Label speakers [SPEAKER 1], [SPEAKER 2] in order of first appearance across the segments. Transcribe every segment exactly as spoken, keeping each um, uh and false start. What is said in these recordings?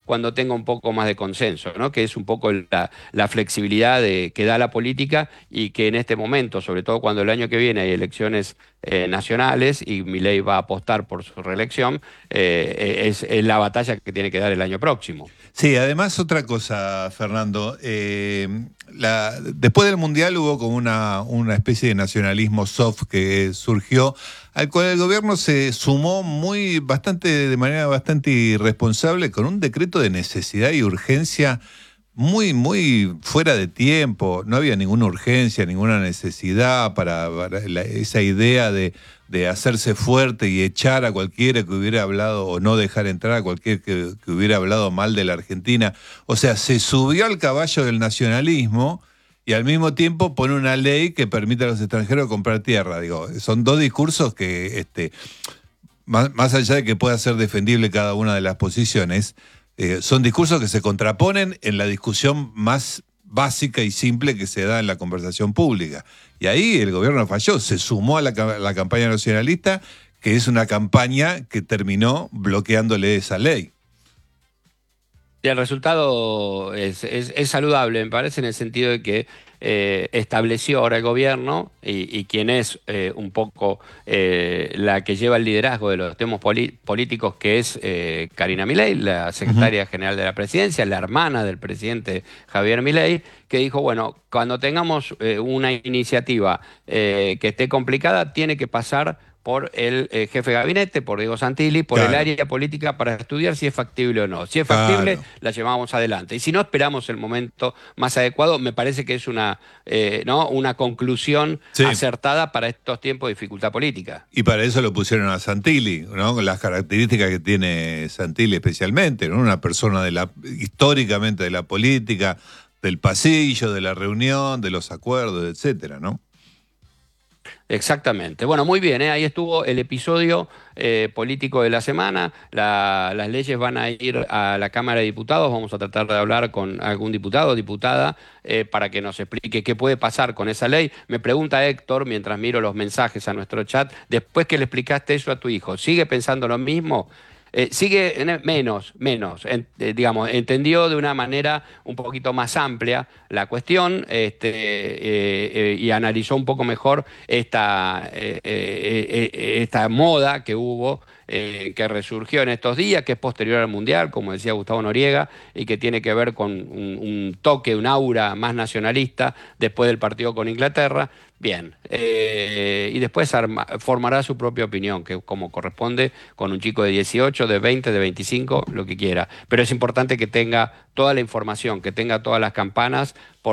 [SPEAKER 1] cuando tenga un poco más de consenso, ¿no? Que es un poco la, la flexibilidad de, que da la política y que en este momento, sobre todo cuando el año que viene hay elecciones eh, nacionales y Milei va a apostar por su reelección, eh, es, es la batalla que tiene que dar el año próximo.
[SPEAKER 2] Sí, además otra cosa, Fernando, eh, la, después del Mundial hubo como una, una especie de nacionalismo soft que surgió, al cual el gobierno se sumó muy, bastante, de manera bastante irresponsable con un decreto de necesidad y urgencia muy, muy fuera de tiempo. No había ninguna urgencia, ninguna necesidad para, para la, esa idea de, de hacerse fuerte y echar a cualquiera que hubiera hablado o no dejar entrar a cualquiera que, que hubiera hablado mal de la Argentina. O sea, se subió al caballo del nacionalismo y al mismo tiempo pone una ley que permite a los extranjeros comprar tierra. Digo, son dos discursos que, este, más, más allá de que pueda ser defendible cada una de las posiciones, Eh, son discursos que se contraponen en la discusión más básica y simple que se da en la conversación pública. Y ahí el gobierno falló, se sumó a la, a la campaña nacionalista, que es una campaña que terminó bloqueándole esa ley.
[SPEAKER 1] Y el resultado es, es, es saludable, me parece, en el sentido de que eh, estableció ahora el gobierno y, y quien es eh, un poco eh, la que lleva el liderazgo de los temas políticos, que es eh, Karina Milei, la secretaria
[SPEAKER 2] Uh-huh.
[SPEAKER 1] general de la presidencia, la hermana del presidente Javier Milei, que dijo, bueno, cuando tengamos eh, una iniciativa eh, que esté complicada, tiene que pasar por el eh, jefe de gabinete, por Diego Santilli, por el
[SPEAKER 2] Claro,
[SPEAKER 1] área política para estudiar si es factible o no. Si es factible,
[SPEAKER 2] claro.
[SPEAKER 1] la llevamos adelante. Y si no, esperamos el momento más adecuado. Me parece que es una, eh, ¿no? una conclusión
[SPEAKER 2] Sí.
[SPEAKER 1] acertada para estos tiempos de dificultad política.
[SPEAKER 2] Y para eso lo pusieron a Santilli, ¿no? Con las características que tiene Santilli especialmente, ¿no? Una persona de la, históricamente de la política, del pasillo, de la reunión, de los acuerdos, etcétera, ¿no?
[SPEAKER 1] Exactamente. Bueno, muy bien, ¿eh? Ahí estuvo el episodio eh, político de la semana. La- las leyes van a ir a la Cámara de Diputados. Vamos a tratar de hablar con algún diputado o diputada eh, para que nos explique qué puede pasar con esa ley. Me pregunta Héctor, mientras miro los mensajes a nuestro chat, después que le explicaste eso a tu hijo, ¿sigue pensando lo mismo? Eh, sigue en- menos, menos, en- eh, digamos, entendió de una manera un poquito más amplia la cuestión, este, eh, eh, y analizó un poco mejor esta, eh, eh, eh, esta moda que hubo, eh, que resurgió en estos días, que es posterior al Mundial, como decía Gustavo Noriega, y que tiene que ver con un, un toque, un aura más nacionalista después del partido con Inglaterra. Bien, eh, y después arma- formará su propia opinión, que como corresponde con un chico de dieciocho, de veinte, de veinticinco, lo que quiera. Pero es importante que tenga toda la información, que tenga todas las campanas,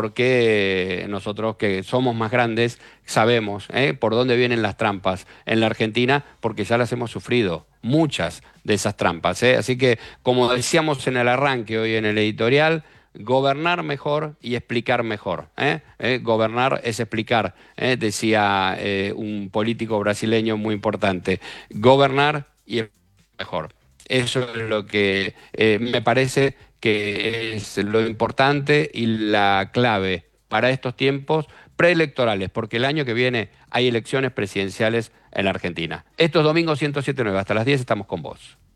[SPEAKER 1] porque nosotros que somos más grandes sabemos ¿eh? por dónde vienen las trampas en la Argentina, porque ya las hemos sufrido, muchas de esas trampas. ¿eh? Así que, como decíamos en el arranque hoy en el editorial, gobernar mejor y explicar mejor. ¿eh? ¿Eh? Gobernar es explicar, ¿eh? decía eh, un político brasileño muy importante. Gobernar y explicar mejor. Eso es lo que eh, me parece que es lo importante y la clave para estos tiempos preelectorales, porque el año que viene hay elecciones presidenciales en la Argentina. Estos domingos ciento siete punto nueve, hasta las diez estamos con vos.